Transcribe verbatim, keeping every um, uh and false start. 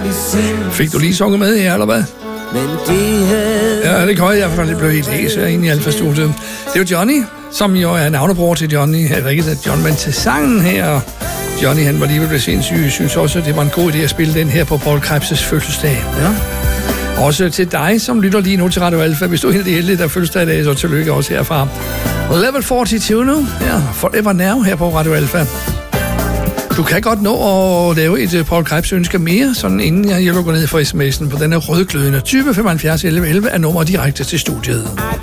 Fik du lige sunget med her, eller hvad? Men det havde... Ja, det kan jeg, for det blev helt hæs herinde i Alfa-studiet. Det er jo Johnny, som jo er navnebror til Johnny, eller ikke til John, men til sangen her. Johnny, han var lige ved sindssyg. Jeg synes også, det var en god idé at spille den her på Paul Krebs' fødselsdag. Ja. Også til dig, som lytter lige nu til Radio Alfa. Hvis du er helt heldig, der fødselsdag i dag, så tillykke også herfra. Level fireogfyrre nu. Ja, Forever Now her på Radio Alfa. Du kan godt nå at lave et Paul Krebs ønske mere, sådan inden jeg lukker ned for sms'en på den her rødglødende tyve femoghalvfjerds elleve elleve er nummer direkte til studiet.